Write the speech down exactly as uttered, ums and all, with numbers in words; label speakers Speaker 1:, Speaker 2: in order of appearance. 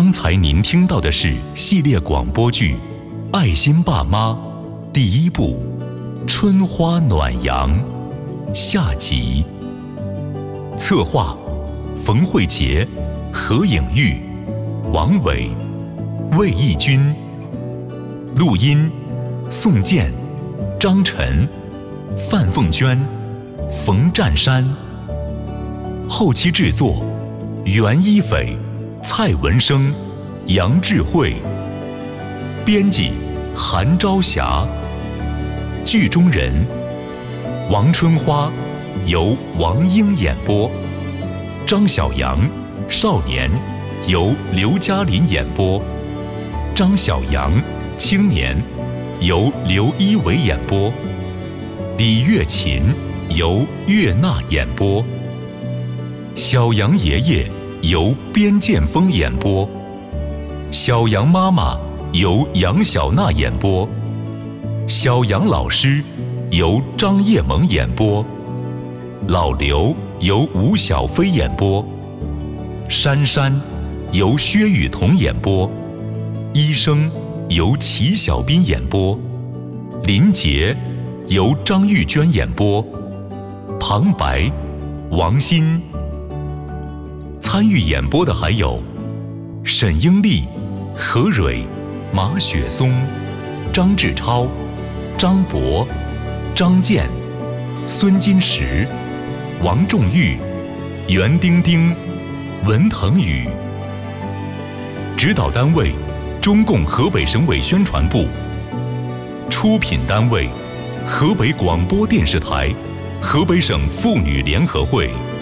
Speaker 1: 刚才您听到的是系列广播剧《爱心爸妈》第一部《春花暖阳》下集。策划：冯慧杰、何颖玉、王伟、魏义军。录音：宋健、张晨、范凤娟、冯占山。后期制作：袁一斐、蔡文生、杨智慧。编辑：韩朝霞。剧中人：王春花由王英演播，张小阳少年由刘嘉琳演播，张小阳青年由刘一伟演播，李月琴由岳娜演播，小杨爷爷由边剑锋演播，小杨妈妈由杨小娜演播，小杨老师由张叶萌演播，老刘由吴小飞演播，珊珊由薛雨桐演播，医生由齐小斌演播，林杰由张玉娟演播，旁白王鑫。参与演播的还有沈英丽、何蕊、马雪松、张志超、张博、张健、孙金石、王仲玉、袁丁丁、文腾宇。指导单位：中共河北省委宣传部。出品单位：河北广播电视台、河北省妇女联合会。